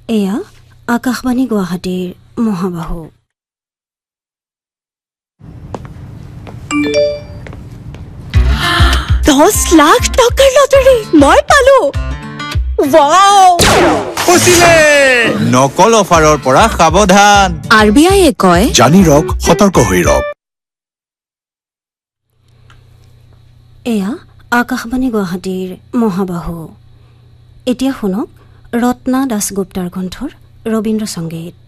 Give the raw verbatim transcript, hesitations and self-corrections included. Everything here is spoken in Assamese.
এয়া আকাশবাণী গুৱাহাটীৰ মহাবাহু। দহ লাখ টকাৰ লটাৰী মই পালো। ৱাও! ফচিলে! নকল অফাৰৰ পৰা সাৱধান। আৰ বি আইয়ে কয়, জানি ৰখ, সতৰ্ক হৈ ৰখ। এয়া আকাশবাণী গুৱাহাটীৰ মহাবাহু। এতিয়া শুনক ৰত্না দাসগুপ্তাৰ কণ্ঠৰ ৰবীন্দ্ৰ সংগীত।